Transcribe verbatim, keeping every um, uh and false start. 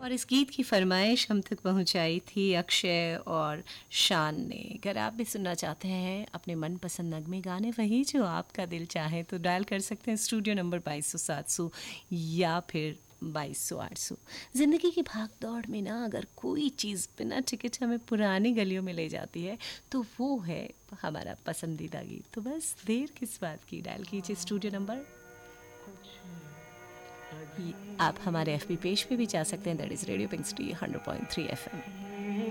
और इस गीत की फरमाइश हम तक पहुंचाई थी अक्षय और शान ने। अगर आप भी सुनना चाहते हैं अपने मनपसंद नगमे गाने, वही जो आपका दिल चाहे, तो डायल कर सकते हैं स्टूडियो नंबर बाईस सौ सात सौ या फिर बाईस सौ आठ सौ। ज़िंदगी की भाग दौड़ में ना अगर कोई चीज़ बिना टिकट हमें पुरानी गलियों में ले जाती है तो वो है हमारा पसंदीदा गीत। तो बस देर किस बात की, डायल कीजिए स्टूडियो नंबर। आप हमारे एफ बी पेज पे भी जा सकते हैं, that is radio pink city hundred point three F M.